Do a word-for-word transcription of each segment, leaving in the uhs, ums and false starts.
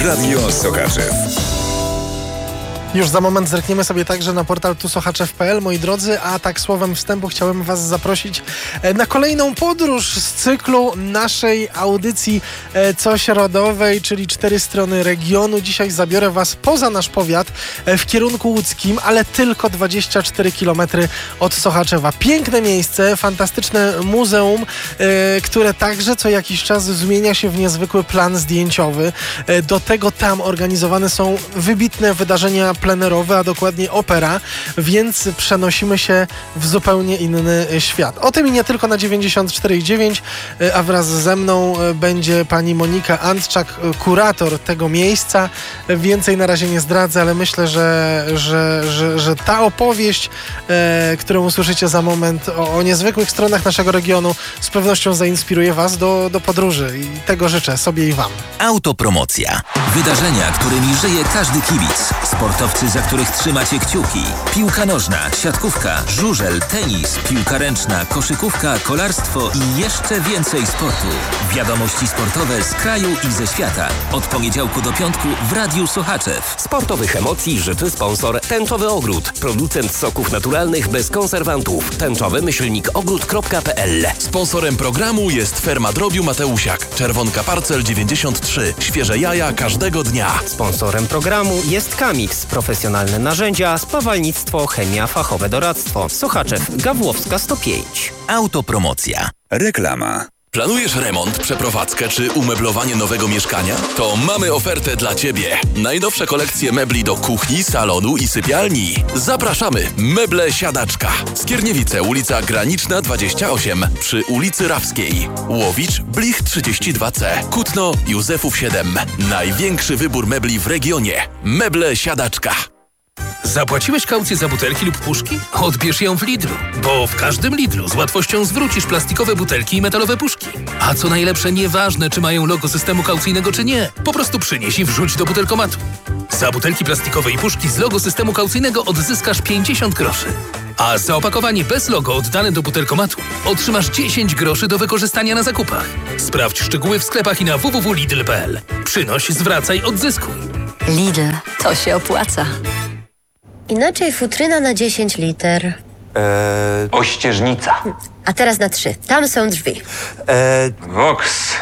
Radio Sochaczew. Już za moment zerkniemy sobie także na portal tu sochaczew kropka p l, moi drodzy, a tak słowem wstępu chciałem Was zaprosić na kolejną podróż z cyklu naszej audycji cośrodowej, czyli cztery strony regionu. Dzisiaj zabiorę Was poza nasz powiat w kierunku łódzkim, ale tylko dwadzieścia cztery kilometry od Sochaczewa. Piękne miejsce, fantastyczne muzeum, które także co jakiś czas zmienia się w niezwykły plan zdjęciowy. Do tego tam organizowane są wybitne wydarzenia plenerowe, a dokładnie opera, więc przenosimy się w zupełnie inny świat. O tym i nie tylko na dziewięćdziesiąt cztery i dziewięć, a wraz ze mną będzie pani Monika Antczak, kurator tego miejsca. Więcej na razie nie zdradzę, ale myślę, że, że, że, że ta opowieść, e, którą usłyszycie za moment o, o niezwykłych stronach naszego regionu, z pewnością zainspiruje Was do, do podróży i tego życzę sobie i Wam. Autopromocja. Wydarzenia, którymi żyje każdy kibic. Sportowcy, za których trzymacie kciuki. Piłka nożna, siatkówka, żużel, tenis, piłka ręczna, koszykówka, kolarstwo i jeszcze więcej sportu. Wiadomości sportowe z kraju i ze świata. Od poniedziałku do piątku w Radiu Sochaczew. Sportowych emocji życzy sponsor Tęczowy Ogród. Producent soków naturalnych bez konserwantów. Tęczowy myślnik ogród kropka p l. Sponsorem programu jest Ferma Drobiu Mateusiak. Czerwonka Parcel dziewięćdziesiąt trzy. Świeże jaja każdego dnia. Sponsorem programu jest Kamix. Profesjonalne narzędzia, spawalnictwo, chemia, fachowe doradztwo. Sochaczew, Gawłowska sto pięć. Autopromocja. Reklama. Planujesz remont, przeprowadzkę czy umeblowanie nowego mieszkania? To mamy ofertę dla Ciebie. Najnowsze kolekcje mebli do kuchni, salonu i sypialni. Zapraszamy! Meble Siadaczka. Skierniewice, ulica Graniczna dwadzieścia osiem przy ulicy Rawskiej. Łowicz, Blich trzydzieści dwa C. Kutno, Józefów siedem. Największy wybór mebli w regionie. Meble Siadaczka. Zapłaciłeś kaucję za butelki lub puszki? Odbierz ją w Lidlu, bo w każdym Lidlu z łatwością zwrócisz plastikowe butelki i metalowe puszki. A co najlepsze, nieważne czy mają logo systemu kaucyjnego czy nie, po prostu przynieś i wrzuć do butelkomatu. Za butelki plastikowe i puszki z logo systemu kaucyjnego odzyskasz pięćdziesiąt groszy. A za opakowanie bez logo oddane do butelkomatu otrzymasz dziesięć groszy do wykorzystania na zakupach. Sprawdź szczegóły w sklepach i na w w w kropka lidl kropka p l. Przynoś, zwracaj, odzyskuj. Lidl, to się opłaca. Inaczej futryna na dziesięć liter. Eee, ościeżnica. A teraz na trzy. Tam są drzwi. Eee, Vox.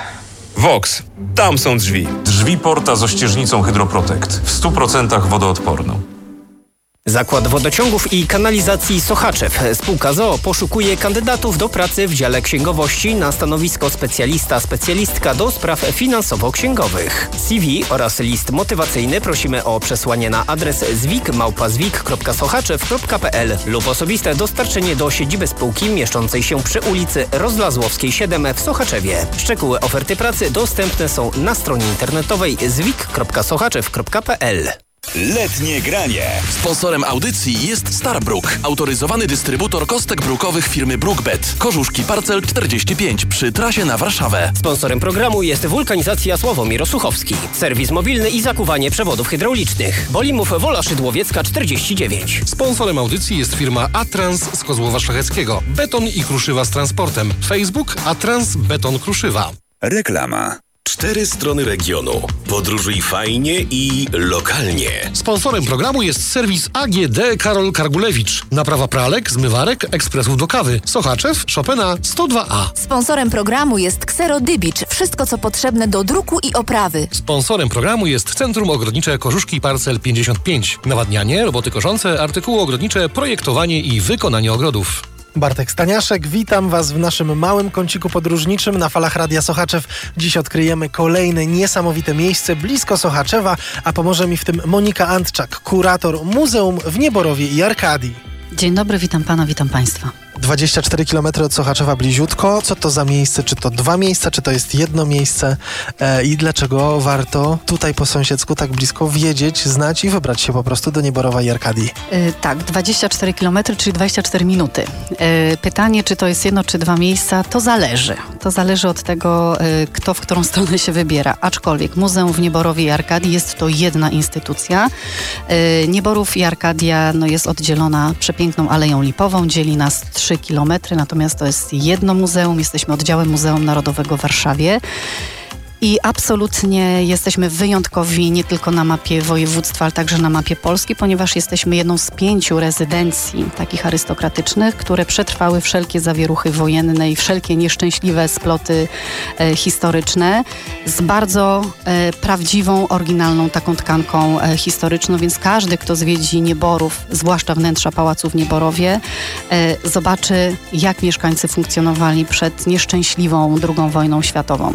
Vox. Tam są drzwi. Drzwi Porta z ościeżnicą Hydroprotect. W stu procentach wodoodporną. Zakład Wodociągów i Kanalizacji Sochaczew. Spółka z o o poszukuje kandydatów do pracy w dziale księgowości na stanowisko specjalista, specjalistka do spraw finansowo-księgowych. C V oraz list motywacyjny prosimy o przesłanie na adres zwik małpa zwik kropka sochaczew kropka p l lub osobiste dostarczenie do siedziby spółki mieszczącej się przy ulicy Rozlazłowskiej siedem w Sochaczewie. Szczegóły oferty pracy dostępne są na stronie internetowej zwik kropka sochaczew kropka p l. Letnie granie. Sponsorem audycji jest Starbrook, autoryzowany dystrybutor kostek brukowych firmy Brookbet. Korzuszki Parcel czterdzieści pięć przy trasie na Warszawę. Sponsorem programu jest Wulkanizacja Sławomir Osuchowski. Serwis mobilny i zakuwanie przewodów hydraulicznych. Bolimów Wola Szydłowiecka czterdzieści dziewięć. Sponsorem audycji jest firma Atrans z Kozłowa Szlacheckiego. Beton i kruszywa z transportem. Facebook Atrans Beton Kruszywa. Reklama. Cztery strony regionu. Podróżuj fajnie i lokalnie. Sponsorem programu jest serwis A G D Karol Kargulewicz. Naprawa pralek, zmywarek, ekspresów do kawy. Sochaczew, Chopina sto dwa A. Sponsorem programu jest Xero Dybicz. Wszystko co potrzebne do druku i oprawy. Sponsorem programu jest Centrum Ogrodnicze Korzuszki Parcel pięćdziesiąt pięć. Nawadnianie, roboty koszące, artykuły ogrodnicze, projektowanie i wykonanie ogrodów. Bartek Staniaszek, witam Was w naszym małym kąciku podróżniczym na falach Radia Sochaczew. Dziś odkryjemy kolejne niesamowite miejsce blisko Sochaczewa, a pomoże mi w tym Monika Antczak, kurator Muzeum w Nieborowie i Arkadii. Dzień dobry, witam Pana, witam Państwa. dwadzieścia cztery kilometry od Sochaczewa bliziutko. Co to za miejsce? Czy to dwa miejsca, czy to jest jedno miejsce? E, I dlaczego warto tutaj po sąsiedzku tak blisko wiedzieć, znać i wybrać się po prostu do Nieborowa i Arkadii? E, tak, dwadzieścia cztery kilometry, czyli dwadzieścia cztery minuty. E, pytanie, czy to jest jedno, czy dwa miejsca, to zależy. To zależy od tego, e, kto w którą stronę się wybiera. Aczkolwiek Muzeum w Nieborowie i Arkadii jest to jedna instytucja. E, Nieborów i Arkadia no, jest oddzielona przepiękną Aleją Lipową, dzieli nas trzy kilometry, natomiast to jest jedno muzeum, jesteśmy oddziałem Muzeum Narodowego w Warszawie. I absolutnie jesteśmy wyjątkowi nie tylko na mapie województwa, ale także na mapie Polski, ponieważ jesteśmy jedną z pięciu rezydencji takich arystokratycznych, które przetrwały wszelkie zawieruchy wojenne i wszelkie nieszczęśliwe sploty e, historyczne z bardzo e, prawdziwą, oryginalną taką tkanką e, historyczną, więc każdy, kto zwiedzi Nieborów, zwłaszcza wnętrza pałacu w Nieborowie, e, zobaczy, jak mieszkańcy funkcjonowali przed nieszczęśliwą drugą wojną światową.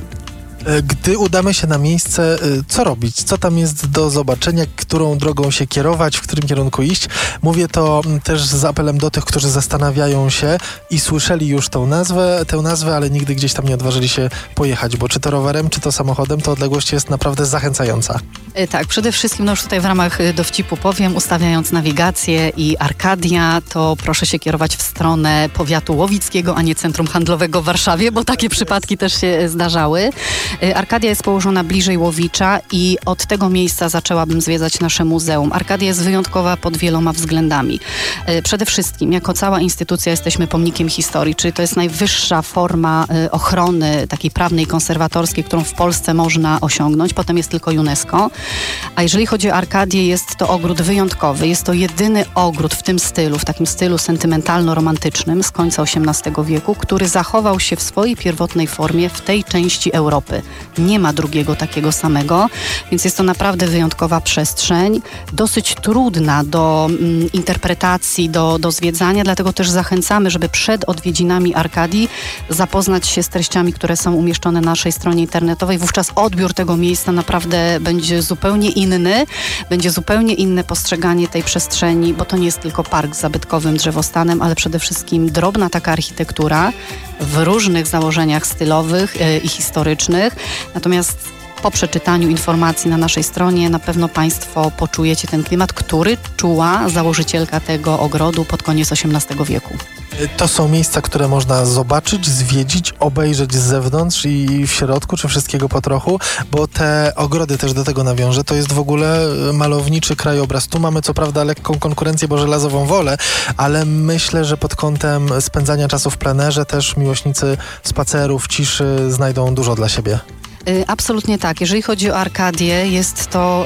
Gdy udamy się na miejsce, co robić? Co tam jest do zobaczenia? Którą drogą się kierować? W którym kierunku iść? Mówię to też z apelem do tych, którzy zastanawiają się i słyszeli już tą nazwę, tę nazwę, ale nigdy gdzieś tam nie odważyli się pojechać, bo czy to rowerem, czy to samochodem, to odległość jest naprawdę zachęcająca. Tak, przede wszystkim, no już tutaj w ramach dowcipu powiem, ustawiając nawigację i Arkadia, to proszę się kierować w stronę powiatu łowickiego, a nie centrum handlowego w Warszawie, bo takie przypadki też się zdarzały. Arkadia jest położona bliżej Łowicza i od tego miejsca zaczęłabym zwiedzać nasze muzeum. Arkadia jest wyjątkowa pod wieloma względami. Przede wszystkim, jako cała instytucja jesteśmy pomnikiem historii, czyli to jest najwyższa forma ochrony takiej prawnej, konserwatorskiej, którą w Polsce można osiągnąć. Potem jest tylko UNESCO. A jeżeli chodzi o Arkadię, jest to ogród wyjątkowy. Jest to jedyny ogród w tym stylu, w takim stylu sentymentalno-romantycznym z końca osiemnastego wieku, który zachował się w swojej pierwotnej formie w tej części Europy. Nie ma drugiego takiego samego, więc jest to naprawdę wyjątkowa przestrzeń, dosyć trudna do mm, interpretacji, do, do zwiedzania, dlatego też zachęcamy, żeby przed odwiedzinami Arkadii zapoznać się z treściami, które są umieszczone na naszej stronie internetowej. Wówczas odbiór tego miejsca naprawdę będzie zupełnie inny, będzie zupełnie inne postrzeganie tej przestrzeni, bo to nie jest tylko park z zabytkowym drzewostanem, ale przede wszystkim drobna taka architektura w różnych założeniach stylowych yy, i historycznych. Natomiast po przeczytaniu informacji na naszej stronie na pewno Państwo poczujecie ten klimat, który czuła założycielka tego ogrodu pod koniec osiemnastego wieku. To są miejsca, które można zobaczyć, zwiedzić, obejrzeć z zewnątrz i w środku, czy wszystkiego po trochu, bo te ogrody też do tego nawiążę. To jest w ogóle malowniczy krajobraz. Tu mamy co prawda lekką konkurencję, bo żelazową wolę, ale myślę, że pod kątem spędzania czasu w plenerze też miłośnicy spacerów, ciszy znajdą dużo dla siebie. Absolutnie tak. Jeżeli chodzi o Arkadię, jest to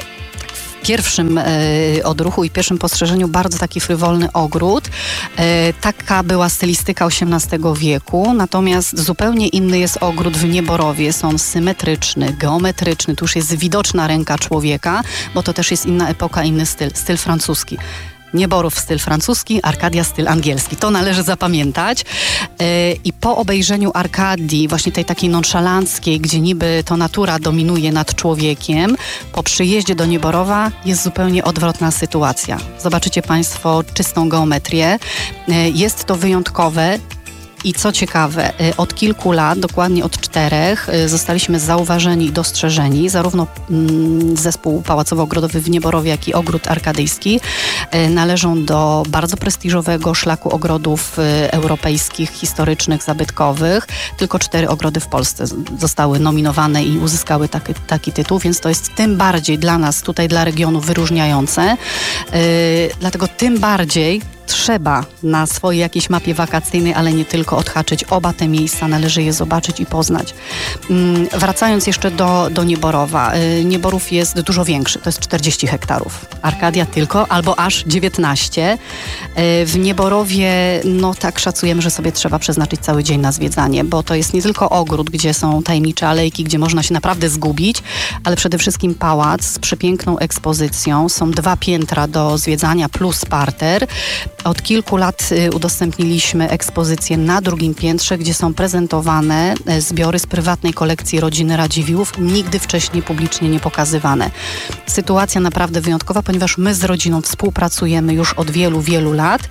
w pierwszym e, odruchu i pierwszym postrzeżeniu bardzo taki frywolny ogród. E, taka była stylistyka osiemnastego wieku, natomiast zupełnie inny jest ogród w Nieborowie. Jest on symetryczny, geometryczny, tu już jest widoczna ręka człowieka, bo to też jest inna epoka, inny styl, styl francuski. Nieborów styl francuski, Arkadia styl angielski. To należy zapamiętać. Yy, I po obejrzeniu Arkadii, właśnie tej takiej nonszalanckiej, gdzie niby to natura dominuje nad człowiekiem, po przyjeździe do Nieborowa jest zupełnie odwrotna sytuacja. Zobaczycie Państwo czystą geometrię. Yy, jest to wyjątkowe. I co ciekawe, od kilku lat, dokładnie od czterech, zostaliśmy zauważeni i dostrzeżeni, zarówno zespół pałacowo-ogrodowy w Nieborowie, jak i ogród arkadyjski należą do bardzo prestiżowego szlaku ogrodów europejskich, historycznych, zabytkowych. Tylko cztery ogrody w Polsce zostały nominowane i uzyskały taki, taki tytuł, więc to jest tym bardziej dla nas, tutaj dla regionu wyróżniające. Dlatego tym bardziej trzeba na swojej jakiejś mapie wakacyjnej, ale nie tylko, odhaczyć oba te miejsca, należy je zobaczyć i poznać. Mm, wracając jeszcze do, do Nieborowa. Y, Nieborów jest dużo większy, to jest czterdzieści hektarów. Arkadia tylko, albo aż dziewiętnaście. Y, w Nieborowie, no tak szacujemy, że sobie trzeba przeznaczyć cały dzień na zwiedzanie, bo to jest nie tylko ogród, gdzie są tajemnicze alejki, gdzie można się naprawdę zgubić, ale przede wszystkim pałac z przepiękną ekspozycją. Są dwa piętra do zwiedzania plus parter. Od kilku lat udostępniliśmy ekspozycję na drugim piętrze, gdzie są prezentowane zbiory z prywatnej kolekcji rodziny Radziwiłłów, nigdy wcześniej publicznie nie pokazywane. Sytuacja naprawdę wyjątkowa, ponieważ my z rodziną współpracujemy już od wielu, wielu lat.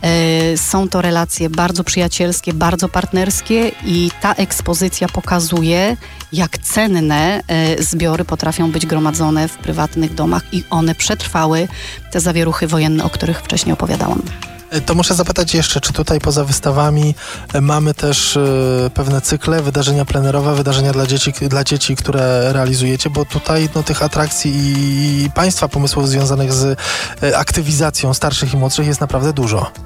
Są to relacje bardzo przyjacielskie, bardzo partnerskie i ta ekspozycja pokazuje, jak cenne zbiory potrafią być gromadzone w prywatnych domach i one przetrwały te zawieruchy wojenne, o których wcześniej opowiadałam. To muszę zapytać jeszcze, czy tutaj poza wystawami mamy też y, pewne cykle, wydarzenia plenerowe, wydarzenia dla dzieci, dla dzieci, które realizujecie, bo tutaj no, tych atrakcji i Państwa pomysłów związanych z y, aktywizacją starszych i młodszych jest naprawdę dużo.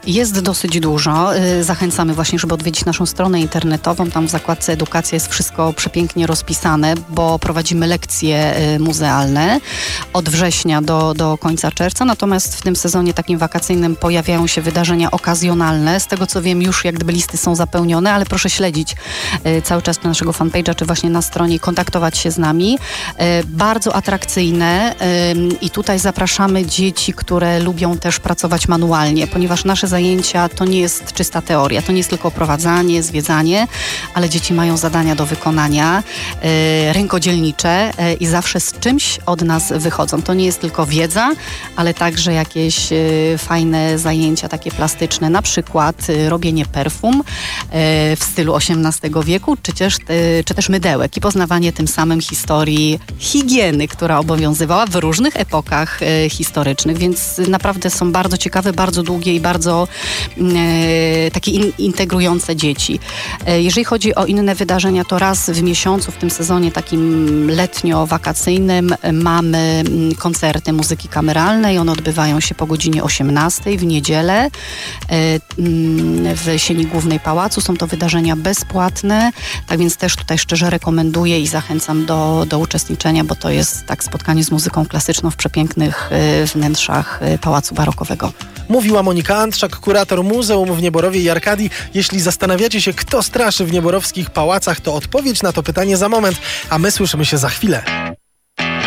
Jest dosyć dużo. Y, Zachęcamy właśnie, żeby odwiedzić naszą stronę internetową. Tam w zakładce edukacja jest wszystko przepięknie rozpisane, bo prowadzimy lekcje y, muzealne od września do, do końca czerwca. Natomiast w tym sezonie takim wakacyjnym pojawiają się wydarzenia okazjonalne. Z tego co wiem, już jak gdyby listy są zapełnione, ale proszę śledzić y, cały czas naszego fanpage'a, czy właśnie na stronie i kontaktować się z nami. Y, bardzo atrakcyjne y, i tutaj zapraszamy dzieci, które lubią też pracować manualnie, ponieważ nasze zajęcia to nie jest czysta teoria, to nie jest tylko oprowadzanie, zwiedzanie, ale dzieci mają zadania do wykonania, y, rękodzielnicze y, i zawsze z czymś od nas wychodzą. To nie jest tylko wiedza, ale także jakieś y, fajne zajęcia takie plastyczne, na przykład y, robienie perfum y, w stylu osiemnastego wieku, czy też, y, czy też mydełek i poznawanie tym samym historii higieny, która obowiązywała w różnych epokach y, historycznych, więc naprawdę są bardzo ciekawe, bardzo długie i bardzo y, takie in, integrujące dzieci. Y, jeżeli chodzi o inne wydarzenia, to raz w miesiącu, w tym sezonie takim letnio-wakacyjnym y, mamy y, koncerty muzyki kameralnej. One odbywają się po godzinie osiemnastej w niedzielę y, y, w sieni głównej pałacu. Są to wydarzenia bezpłatne, tak więc też tutaj szczerze rekomenduję i zachęcam do, do uczestniczenia, bo to jest tak spotkanie z muzyką klasyczną w przepięknych y, wnętrzach y, Pałacu Barokowego. Mówiła Monika Antczak, kurator Muzeum w Nieborowie i Arkadii. Jeśli zastanawiacie się, kto straszy w nieborowskich pałacach, to odpowiedź na to pytanie za moment, a my słyszymy się za chwilę.